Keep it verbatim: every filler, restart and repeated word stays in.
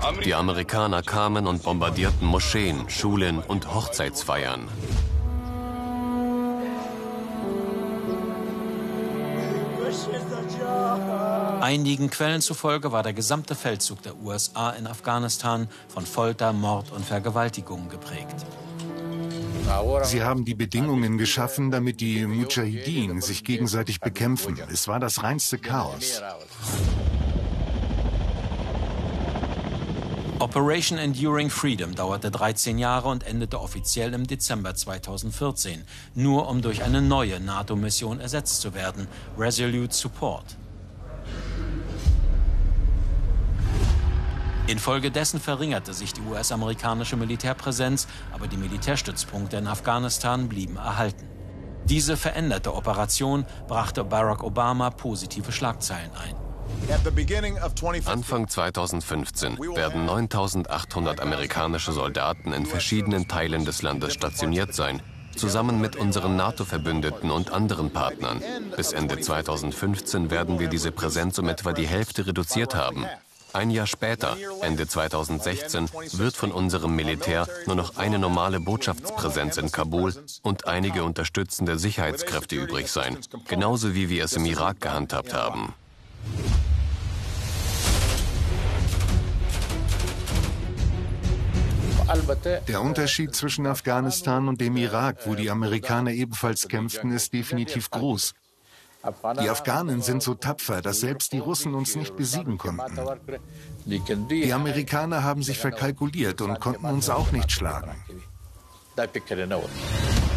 Die Amerikaner kamen und bombardierten Moscheen, Schulen und Hochzeitsfeiern. Einigen Quellen zufolge war der gesamte Feldzug der U S A in Afghanistan von Folter, Mord und Vergewaltigungen geprägt. Sie haben die Bedingungen geschaffen, damit die Mujahideen sich gegenseitig bekämpfen. Es war das reinste Chaos. Operation Enduring Freedom dauerte dreizehn Jahre und endete offiziell im Dezember zweitausendvierzehn, nur um durch eine neue NATO-Mission ersetzt zu werden, Resolute Support. Infolgedessen verringerte sich die U S-amerikanische Militärpräsenz, aber die Militärstützpunkte in Afghanistan blieben erhalten. Diese veränderte Operation brachte Barack Obama positive Schlagzeilen ein. Anfang zweitausendfünfzehn werden neuntausendachthundert amerikanische Soldaten in verschiedenen Teilen des Landes stationiert sein, zusammen mit unseren NATO-Verbündeten und anderen Partnern. Bis Ende zweitausendfünfzehn werden wir diese Präsenz um etwa die Hälfte reduziert haben. Ein Jahr später, Ende zweitausendsechzehn, wird von unserem Militär nur noch eine normale Botschaftspräsenz in Kabul und einige unterstützende Sicherheitskräfte übrig sein, genauso wie wir es im Irak gehandhabt haben. Der Unterschied zwischen Afghanistan und dem Irak, wo die Amerikaner ebenfalls kämpften, ist definitiv groß. Die Afghanen sind so tapfer, dass selbst die Russen uns nicht besiegen konnten. Die Amerikaner haben sich verkalkuliert und konnten uns auch nicht schlagen.